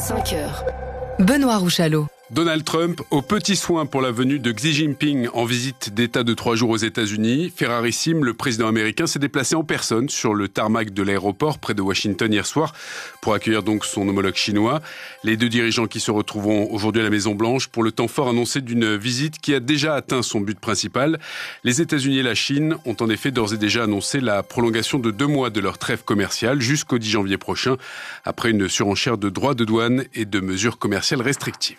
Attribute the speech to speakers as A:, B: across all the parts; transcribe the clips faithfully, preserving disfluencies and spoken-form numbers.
A: cinq heures. Benoît Rouchalot.
B: Donald Trump aux petits soins pour la venue de Xi Jinping en visite d'État de trois jours aux États-Unis. Ferrarissime, le président américain s'est déplacé en personne sur le tarmac de l'aéroport près de Washington hier soir pour accueillir donc son homologue chinois. Les deux dirigeants qui se retrouveront aujourd'hui à la Maison-Blanche pour le temps fort annoncé d'une visite qui a déjà atteint son but principal. Les États-Unis et la Chine ont en effet d'ores et déjà annoncé la prolongation de deux mois de leur trêve commerciale jusqu'au dix janvier prochain après une surenchère de droits de douane et de mesures commerciales restrictives.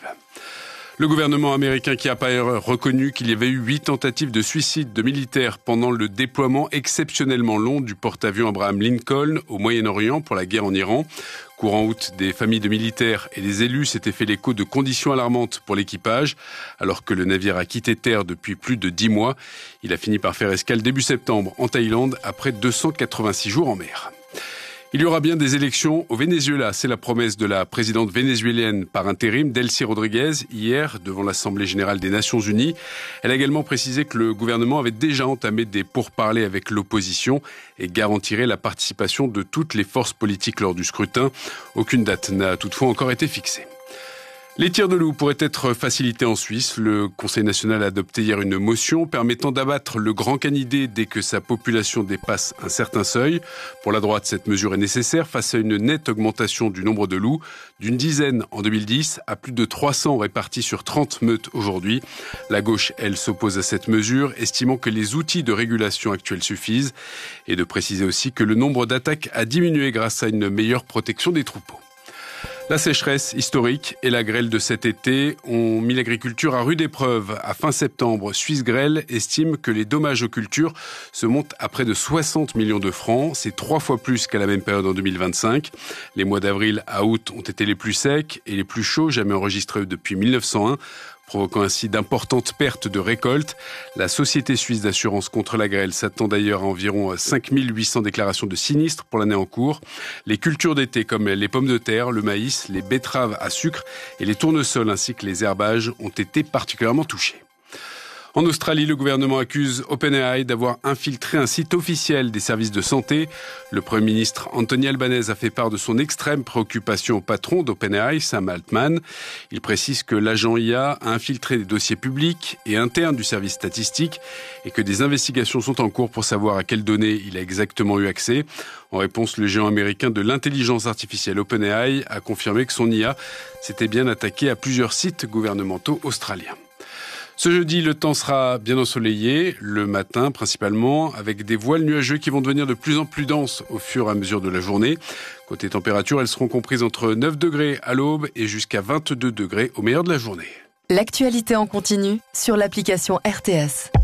B: Le gouvernement américain qui a par ailleurs reconnu qu'il y avait eu huit tentatives de suicide de militaires pendant le déploiement exceptionnellement long du porte-avions Abraham Lincoln au Moyen-Orient pour la guerre en Iran. Courant août, des familles de militaires et des élus s'étaient fait l'écho de conditions alarmantes pour l'équipage, alors que le navire a quitté terre depuis plus de dix mois. Il a fini par faire escale début septembre en Thaïlande après deux cent quatre-vingt-six jours en mer. Il y aura bien des élections au Venezuela. C'est la promesse de la présidente vénézuélienne par intérim, Delcy Rodriguez, hier devant l'Assemblée générale des Nations unies. Elle a également précisé que le gouvernement avait déjà entamé des pourparlers avec l'opposition et garantirait la participation de toutes les forces politiques lors du scrutin. Aucune date n'a toutefois encore été fixée. Les tirs de loup pourraient être facilités en Suisse. Le Conseil national a adopté hier une motion permettant d'abattre le grand canidé dès que sa population dépasse un certain seuil. Pour la droite, cette mesure est nécessaire face à une nette augmentation du nombre de loups, d'une dizaine en deux mille dix à plus de trois cents répartis sur trente meutes aujourd'hui. La gauche, elle, s'oppose à cette mesure, estimant que les outils de régulation actuels suffisent, et de préciser aussi que le nombre d'attaques a diminué grâce à une meilleure protection des troupeaux. La sécheresse historique et la grêle de cet été ont mis l'agriculture à rude épreuve. À fin septembre, Suisse Grêle estime que les dommages aux cultures se montent à près de soixante millions de francs. C'est trois fois plus qu'à la même période en deux mille vingt-cinq. Les mois d'avril à août ont été les plus secs et les plus chauds jamais enregistrés depuis mille neuf cent un. Provoquant ainsi d'importantes pertes de récoltes. La Société suisse d'assurance contre la grêle s'attend d'ailleurs à environ cinq mille huit cents déclarations de sinistres pour l'année en cours. Les cultures d'été comme les pommes de terre, le maïs, les betteraves à sucre et les tournesols ainsi que les herbages ont été particulièrement touchés. En Australie, le gouvernement accuse OpenAI d'avoir infiltré un site officiel des services de santé. Le Premier ministre Anthony Albanese a fait part de son extrême préoccupation au patron d'OpenAI, Sam Altman. Il précise que l'agent I A a infiltré des dossiers publics et internes du service statistique et que des investigations sont en cours pour savoir à quelles données il a exactement eu accès. En réponse, le géant américain de l'intelligence artificielle OpenAI a confirmé que son I A s'était bien attaqué à plusieurs sites gouvernementaux australiens. Ce jeudi, le temps sera bien ensoleillé, le matin principalement, avec des voiles nuageux qui vont devenir de plus en plus denses au fur et à mesure de la journée. Côté température, elles seront comprises entre neuf degrés à l'aube et jusqu'à vingt-deux degrés au meilleur de la journée.
A: L'actualité en continu sur l'application R T S.